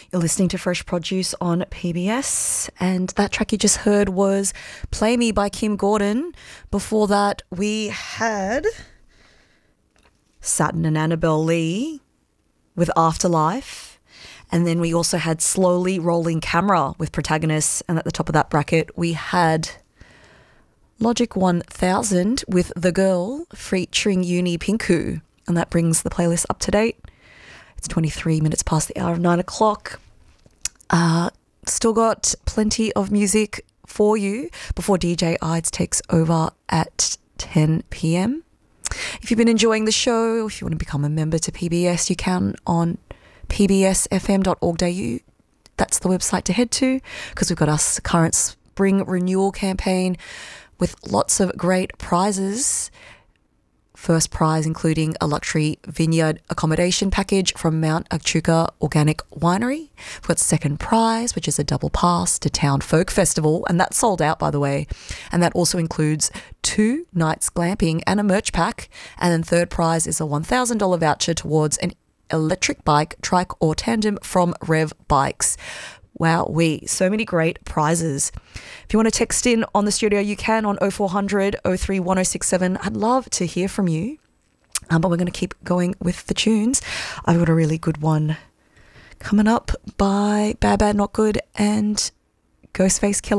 You're listening to Fresh Produce on PBS, and that track you just heard was Play Me by Kim Gordon. Before that, we had Saturn and Annabelle Lee with Afterlife, and then we also had Slowly Rolling Camera with Protagonist, and at the top of that bracket, we had Logic 1000 with The Girl featuring Uni Pinku, and that brings the playlist up to date. It's 23 minutes past the hour of 9 o'clock. Still got plenty of music for you before DJ Ides takes over at 10 p.m. If you've been enjoying the show, or if you want to become a member to PBS, you can on pbsfm.org.au. That's the website to head to, because we've got our current spring renewal campaign with lots of great prizes. First prize including a luxury vineyard accommodation package from Mount Echuca Organic Winery. We've got second prize, which is a double pass to Town Folk Festival, and that's sold out, by the way. And that also includes 2 nights glamping and a merch pack. And then third prize is a $1,000 voucher towards an electric bike, trike or tandem from Rev Bikes. Wow, so many great prizes. If you want to text in on the studio, you can on 0400 03 1067. I'd love to hear from you, but we're going to keep going with the tunes. I've got a really good one coming up by Bad Bad Not Good and Ghostface Killah.